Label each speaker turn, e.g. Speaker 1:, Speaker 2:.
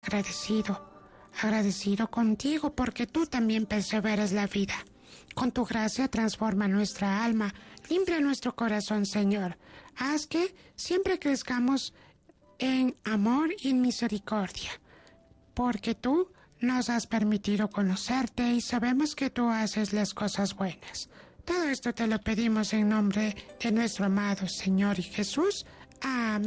Speaker 1: agradecido contigo porque tú también perseveras la vida. Con tu gracia transforma nuestra alma, limpia nuestro corazón, Señor. Haz que siempre crezcamos en amor y en misericordia, porque tú nos has permitido conocerte y sabemos que tú haces las cosas buenas. Todo esto te lo pedimos en nombre de nuestro amado Señor y Jesús. Amén.